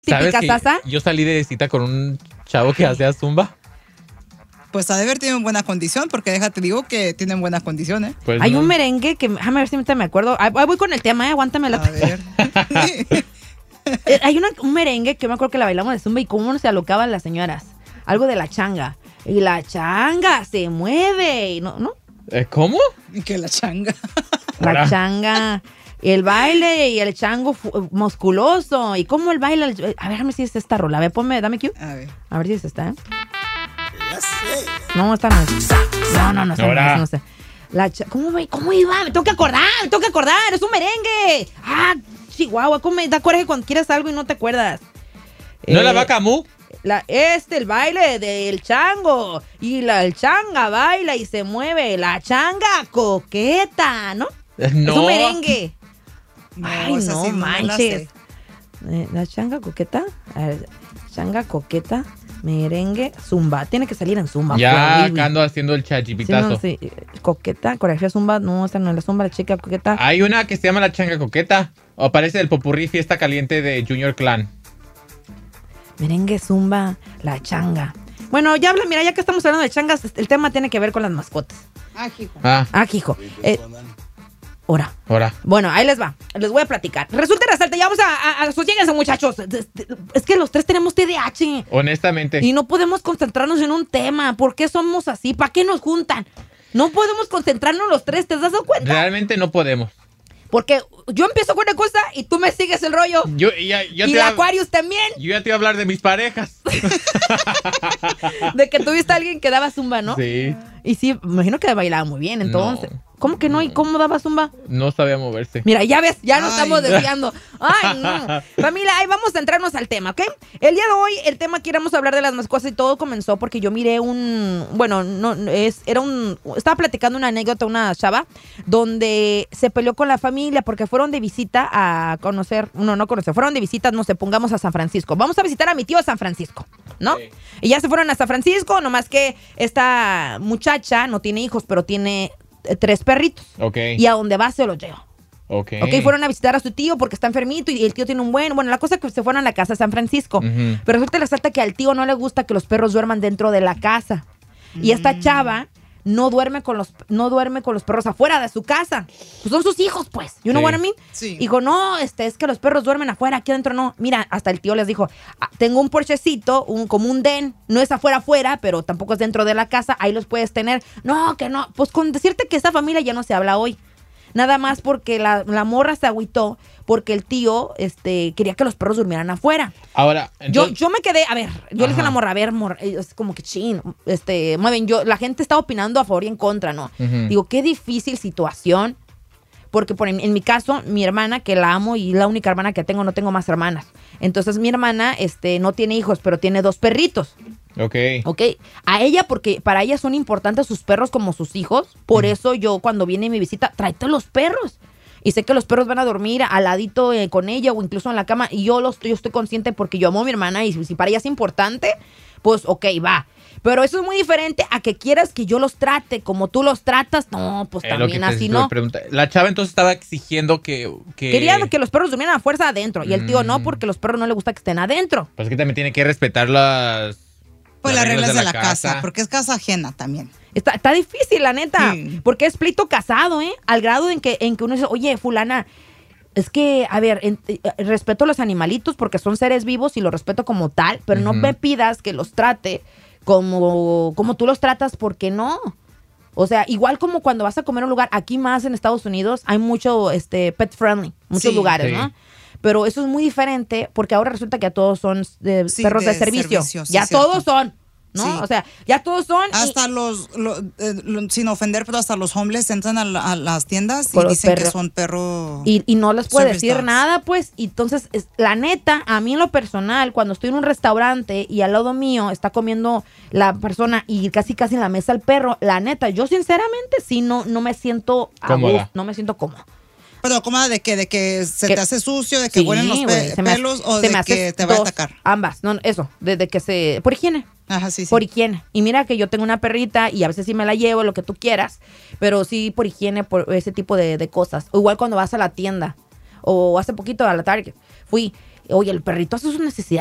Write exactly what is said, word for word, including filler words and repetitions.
típica salsa. Yo salí de cita con un chavo que hacía zumba. Pues ha de ver tienen buena condición, porque déjate digo que tienen buenas condiciones. Pues Hay no. un merengue que, déjame ver si ahorita me acuerdo. Ahí voy con el tema, eh, aguántame la. A ver. Hay una, un merengue que me acuerdo que la bailamos de zumba y cómo se alocaban las señoras. Algo de la changa. Y la changa se mueve. ¿No? ¿no? ¿Cómo? Que la changa. La Ahora. changa. El baile y el chango musculoso. ¿Y cómo el baile? A ver, déjame si es esta rola. A ver, ponme, dame cue. A ver. A ver si es esta, ¿eh? No, esta no es. No, no, no, esta no, no sé. La cha- ¿Cómo, ¿Cómo iba? Me tengo que acordar, me tengo que acordar. Es un merengue. Ah, chihuahua. ¿Cómo me da coraje cuando quieres algo y no te acuerdas? ¿No eh, la vaca mu? La, este, el baile del chango. Y la, el changa baila y se mueve. La changa coqueta, ¿no? No. Es un merengue. No, Ay, no sí, manches. No eh, la changa coqueta. A ver, changa coqueta. Merengue, zumba. Tiene que salir en zumba. Ya acá ando haciendo el chachipitazo. Sí, no, sí. Coqueta, coreografía zumba. No, esta no es la zumba, la chica coqueta. Hay una que se llama la changa coqueta. O parece el popurrí fiesta caliente de Junior Clan. Merengue, zumba, la changa. Bueno, ya habla, mira, ya que estamos hablando de changas, el tema tiene que ver con las mascotas. Ah, hijo. Ah, ah hijo. Eh, Ahora. Ahora. Bueno, ahí les va. Les voy a platicar. Resulta y resalta, ya vamos a, a, a sosiéguense, muchachos. Es que los tres tenemos T D A H. Honestamente. Y no podemos concentrarnos en un tema. ¿Por qué somos así? ¿Para qué nos juntan? No podemos concentrarnos los tres, ¿te has dado cuenta? Realmente no podemos. Porque yo empiezo con una cosa y tú me sigues el rollo. Yo, ya, yo y te la a... Aquarius también. Yo ya te iba a hablar de mis parejas. De que tuviste a alguien que daba zumba, ¿no? Sí. Y sí, me imagino que bailaba muy bien, entonces. No. ¿Cómo que no? ¿Y cómo daba zumba? No sabía moverse. Mira, ya ves, ya nos Ay. estamos desviando. Ay, no. Familia, ahí vamos a entrarnos al tema, ¿ok? El día de hoy, el tema que queremos hablar de las mascotas y todo comenzó porque yo miré un... Bueno, no es era un... Estaba platicando una anécdota, una chava, donde se peleó con la familia porque fueron de visita a conocer... No, no conocer, fueron de visita, no sé, pongamos a San Francisco. Vamos a visitar a mi tío a San Francisco, ¿no? Sí. Y ya se fueron a San Francisco, nomás que esta muchacha no tiene hijos, pero tiene... tres perritos. Ok. Y a donde va se los lleva. Ok. Ok, fueron a visitar a su tío porque está enfermito y el tío tiene un buen... Bueno, la cosa es que se fueron a la casa de San Francisco. Uh-huh. Pero resulta y resalta que al tío no le gusta que los perros duerman dentro de la casa. Uh-huh. Y esta chava no duerme con los no duerme con los perros afuera de su casa. Pues son sus hijos, pues. You know what I mean? Sí. Dijo, no, este, es que los perros duermen afuera, aquí adentro no. Mira, hasta el tío les dijo, ah, tengo un porchecito, un, como un den, no es afuera afuera, pero tampoco es dentro de la casa, ahí los puedes tener. No, que no. Pues con decirte que esta familia ya no se habla hoy. Nada más porque la, la morra se agüitó porque el tío este, quería que los perros durmieran afuera. Ahora, entonces... yo, yo me quedé, a ver, yo Ajá. le dije a la morra, a ver, morra, es como que chin, este, mueven, yo, la gente está opinando a favor y en contra, ¿no? Uh-huh. Digo, qué difícil situación, porque por, en, en mi caso, mi hermana, que la amo y la única hermana que tengo, no tengo más hermanas. Entonces mi hermana este, no tiene hijos, pero tiene dos perritos. Ok. Ok. A ella, porque para ella son importantes sus perros como sus hijos. Por mm. eso yo cuando viene mi visita, tráete los perros. Y sé que los perros van a dormir al ladito eh, con ella o incluso en la cama. Y yo, los, yo estoy consciente porque yo amo a mi hermana y si para ella es importante, pues ok, va. Pero eso es muy diferente a que quieras que yo los trate como tú los tratas. No, pues eh, también así no. La chava entonces estaba exigiendo que, que... Quería que los perros durmieran a fuerza adentro. Y el tío mm. no, porque los perros no le gusta que estén adentro. Pues que también tiene que respetar las... Pues las reglas de, de la, la casa. casa, porque es casa ajena también. Está, está difícil, la neta, sí. Porque es pleito casado, ¿eh? Al grado en que, en que uno dice, oye, fulana, es que, a ver, en, eh, respeto a los animalitos porque son seres vivos y los respeto como tal, pero uh-huh. no me pidas que los trate como, como tú los tratas, porque no. O sea, igual como cuando vas a comer a un lugar, aquí más en Estados Unidos hay mucho este, pet friendly, muchos sí, lugares, sí. ¿no? Pero eso es muy diferente porque ahora resulta que ya todos son de sí, perros de, de servicio. servicio sí, ya cierto. Todos son, ¿no? Sí. O sea, ya todos son. Hasta y, los, lo, eh, lo, sin ofender, pero hasta los homeless entran a, la, a las tiendas y dicen perros. Que son perros. Y, y no les puede decir dogs. Nada, pues. Entonces, es, la neta, a mí en lo personal, cuando estoy en un restaurante y al lado mío está comiendo la persona y casi casi en la mesa el perro, la neta, yo sinceramente sí no, no me siento cómoda. No me siento cómoda. Pero cómoda de que de que se que, te hace sucio, de que sí, huelen los pe- pelos hace, o de que te va a atacar. Ambas, no, eso, de, de que se por higiene. Ajá, sí, sí. Por higiene. Y mira que yo tengo una perrita y a veces sí me la llevo, lo que tú quieras, pero sí por higiene, por ese tipo de, de cosas. O igual cuando vas a la tienda o hace poquito a la Target, fui Oye, el perrito hace sus necesidades.